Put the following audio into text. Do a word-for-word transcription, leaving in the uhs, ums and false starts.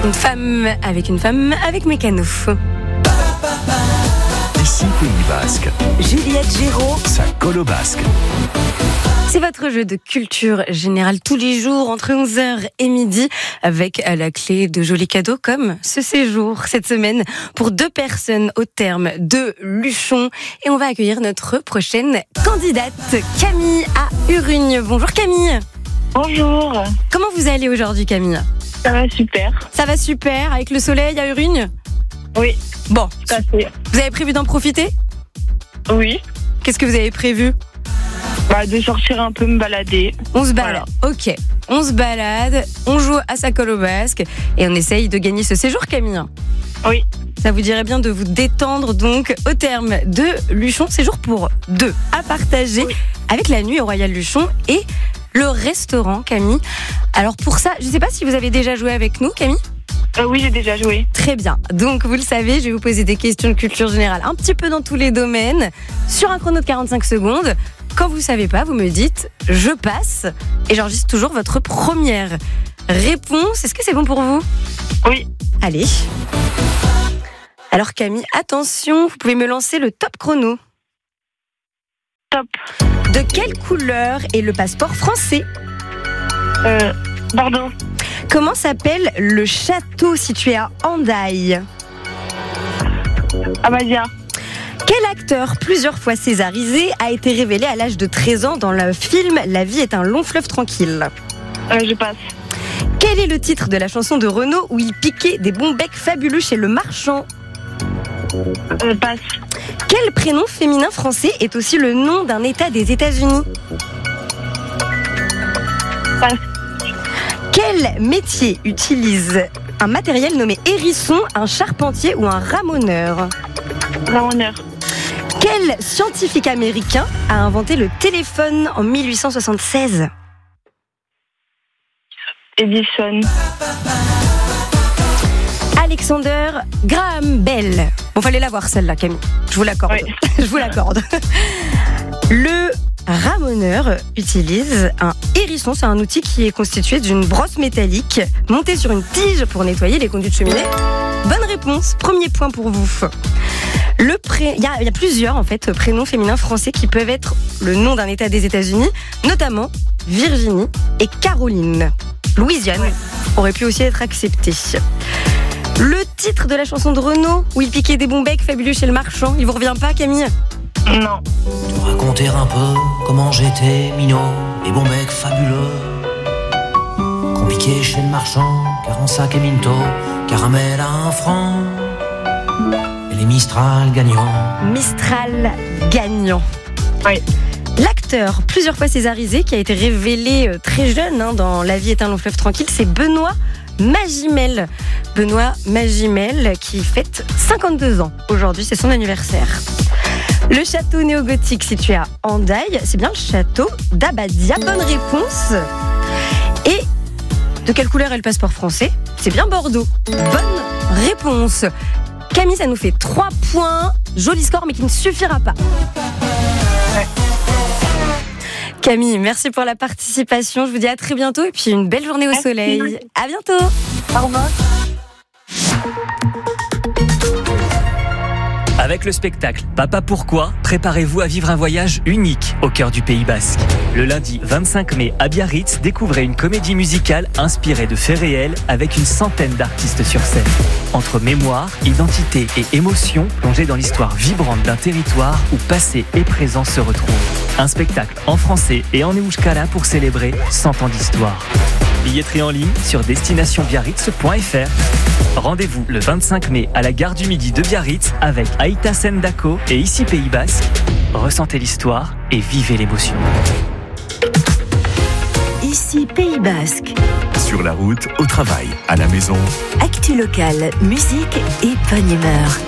Une femme avec une femme avec Mécano. Ici Pays Basque. Juliette Géraud. Ça colle au basque. C'est votre jeu de culture générale tous les jours entre onze heures et midi avec à la clé de jolis cadeaux comme ce séjour cette semaine pour deux personnes au terme de Luchon. Et on va accueillir notre prochaine candidate, Camille à Urugne. Bonjour Camille. Bonjour. Comment vous allez aujourd'hui Camille ? Ça va super. Ça va super avec le soleil à Urugne ? Oui. Bon, tout à fait. Vous avez prévu d'en profiter ? Oui. Qu'est-ce que vous avez prévu ? Bah, de sortir un peu me balader. On se balade, voilà. Ok. On se balade, on joue à sa colle au basque et on essaye de gagner ce séjour, Camille. Oui. Ça vous dirait bien de vous détendre donc au terme de Luchon, séjour pour deux à partager oui. avec la nuit au Royal Luchon et le restaurant, Camille. Alors pour ça, je ne sais pas si vous avez déjà joué avec nous, Camille. Euh, oui, j'ai déjà joué. Très bien. Donc, vous le savez, je vais vous poser des questions de culture générale, un petit peu dans tous les domaines, sur un chrono de quarante-cinq secondes. Quand vous ne savez pas, vous me dites « je passe » et j'enregistre toujours votre première réponse. Est-ce que c'est bon pour vous ? Oui. Allez. Alors Camille, attention, vous pouvez me lancer le top chrono. Top. De quelle couleur est le passeport français ? euh, Bordeaux. Comment s'appelle le château situé à Hendaye ? Abadia. Quel acteur, plusieurs fois césarisé, a été révélé à l'âge de treize ans dans le film « La vie est un long fleuve tranquille » ? euh, Je passe. Quel est le titre de la chanson de Renaud où il piquait des bons becs fabuleux chez le marchand ? euh, Passe. Quel prénom féminin français est aussi le nom d'un État des États-Unis ? Passe. Quel métier utilise un matériel nommé hérisson, un charpentier ou un ramoneur ? Ramoneur. Quel scientifique américain a inventé le téléphone en mille huit cent soixante-seize ? Edison. Alexander Graham Bell. Bon, fallait la voir celle-là, Camille. Je vous l'accorde. Oui. Je vous l'accorde. Le ramoneur utilise un hérisson. C'est un outil qui est constitué d'une brosse métallique montée sur une tige pour nettoyer les conduits de cheminée. Bonne réponse. Premier point pour vous. Le pré... il, y a, il y a plusieurs en fait prénoms féminins français qui peuvent être le nom d'un État des États-Unis, notamment Virginie et Caroline. Louisiane aurait pu aussi être accepté. Le titre de la chanson de Renaud où il piquait des bons becs fabuleux chez le marchand, il vous revient pas, Camille ? Non. Te raconter un peu comment j'étais minot et bon mec fabuleux. Compliqué chez le marchand, car en sac et minto, caramel à un franc. Et les Mistral gagnants. Mistral gagnant. Oui. L'acteur, plusieurs fois césarisé, qui a été révélé très jeune hein, dans La vie est un long fleuve tranquille, c'est Benoît Magimel. Benoît Magimel qui fête cinquante-deux ans. Aujourd'hui, c'est son anniversaire. Le château néo-gothique situé à Hendaye, c'est bien le château d'Abadia. Bonne réponse. Et de quelle couleur est le passeport français ? C'est bien Bordeaux. Bonne réponse. Camille, ça nous fait trois points. Joli score, mais qui ne suffira pas. Ouais. Camille, merci pour la participation. Je vous dis à très bientôt et puis une belle journée au merci. Soleil. À bientôt. Au revoir. Avec le spectacle Papa Pourquoi, préparez-vous à vivre un voyage unique au cœur du Pays Basque. Le lundi vingt-cinq mai à Biarritz, découvrez une comédie musicale inspirée de faits réels avec une centaine d'artistes sur scène. Entre mémoire, identité et émotion, plongez dans l'histoire vibrante d'un territoire où passé et présent se retrouvent. Un spectacle en français et en euskara pour célébrer cent ans d'histoire. Billetterie en ligne sur destination biarritz point f r. Rendez-vous le vingt-cinq mai à la gare du Midi de Biarritz avec Aïta Sendako et Ici Pays Basque. Ressentez l'histoire et vivez l'émotion. Ici Pays Basque. Sur la route, au travail, à la maison. Actu locale, musique et bonne humeur.